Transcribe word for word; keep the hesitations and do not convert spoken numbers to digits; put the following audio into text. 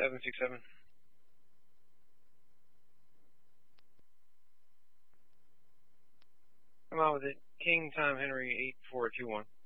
seven six seven. Come out with it. King Tom Henry eight four two one.